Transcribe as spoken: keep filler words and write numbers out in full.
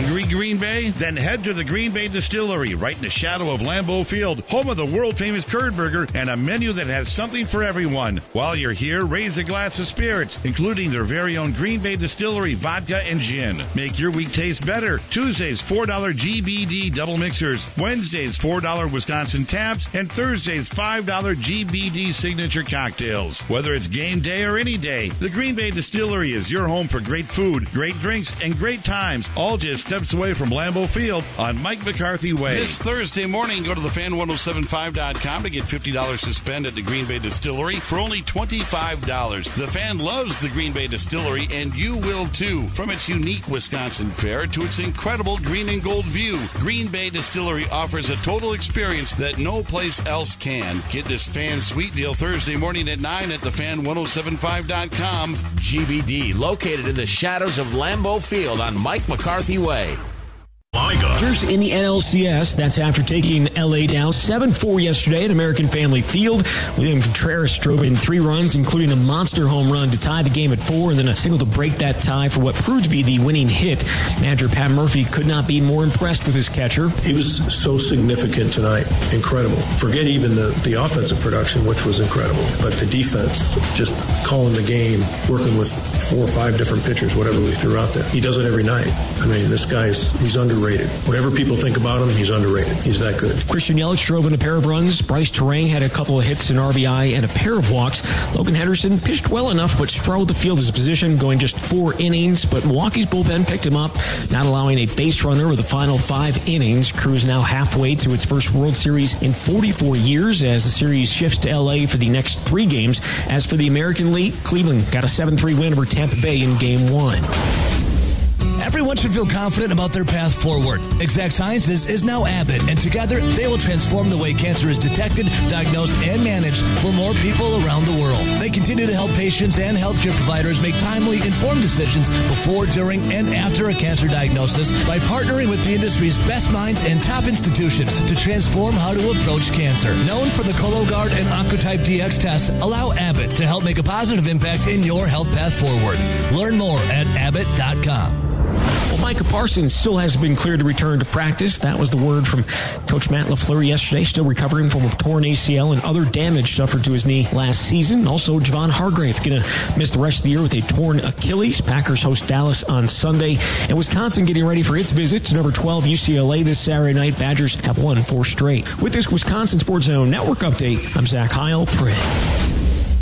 Angry Green Bay? Then head to the Green Bay Distillery, right in the shadow of Lambeau Field, home of the world-famous curd burger and a menu that has something for everyone. While you're here, raise a glass of spirits, including their very own Green Bay Distillery vodka and gin. Make your week taste better. Tuesdays, four dollars G B D double mixers. Wednesdays, four dollars Wisconsin Taps. And Thursdays, five dollars G B D signature cocktails. Whether it's game day or any day, the Green Bay Distillery is your home for great food, great drinks, and great times, all just steps away from Lambeau Field on Mike McCarthy Way. This Thursday morning, go to the fan ten seventy-five dot com to get fifty dollars to spend at the Green Bay Distillery for only twenty-five dollars. The Fan loves the Green Bay Distillery, and you will too. From its unique Wisconsin fare to its incredible green and gold view, Green Bay Distillery offers a total experience that no place else can. Get this Fan sweet deal Thursday morning at nine at the fan ten seventy-five dot com. G B D, located in the shadows of Lambeau Field on Mike McCarthy Way. Dodgers in the N L C S. That's after taking L A down seven four yesterday at American Family Field. William Contreras drove in three runs, including a monster home run to tie the game at four, and then a single to break that tie for what proved to be the winning hit. Manager Pat Murphy could not be more impressed with his catcher. He was so significant tonight. Incredible. Forget even the, the offensive production, which was incredible, but the defense, just calling the game, working with four or five different pitchers, whatever we threw out there. He does it every night. I mean, this guy's, he's underrated. Whatever people think about him, he's underrated. He's that good. Christian Yelich drove in a pair of runs. Bryce Terang had a couple of hits, an R B I, and a pair of walks. Logan Henderson pitched well enough, but struggled to field his position, going just four innings. But Milwaukee's bullpen picked him up, not allowing a base runner with the final five innings. Crew's now halfway to its first World Series in forty-four years as the series shifts to L A for the next three games. As for the American League, Cleveland got a seven three win over Tampa Bay in Game one. Everyone should feel confident about their path forward. Exact Sciences is now Abbott, and together they will transform the way cancer is detected, diagnosed, and managed for more people around the world. They continue to help patients and healthcare providers make timely, informed decisions before, during, and after a cancer diagnosis by partnering with the industry's best minds and top institutions to transform how to approach cancer. Known for the Cologuard and Oncotype D X tests, allow Abbott to help make a positive impact in your health path forward. Learn more at abbott dot com. Well, Micah Parsons still hasn't been cleared to return to practice. That was the word from Coach Matt LaFleur yesterday, still recovering from a torn A C L and other damage suffered to his knee last season. Also, Javon Hargrave going to miss the rest of the year with a torn Achilles. Packers host Dallas on Sunday. And Wisconsin getting ready for its visit to number twelve U C L A this Saturday night. Badgers have won four straight. With this Wisconsin Sports Zone Network update, I'm Zach Heil. Pray.